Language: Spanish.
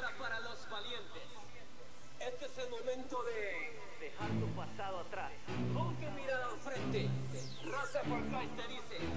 queda para los valientes. Este es el momento de dejar tu pasado atrás. Con que mirada al frente. Raza por te dice,